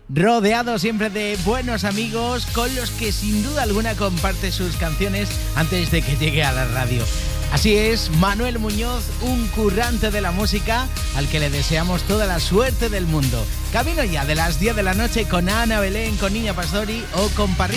rodeado siempre de buenos amigos con los que sin duda alguna comparte sus canciones antes de que llegue a la radio. Así es, Manuel Muñoz, un currante de la música al que le deseamos toda la suerte del mundo. Camino ya de las 10 de la noche con Ana Belén, con Niña Pastori o con Parrilla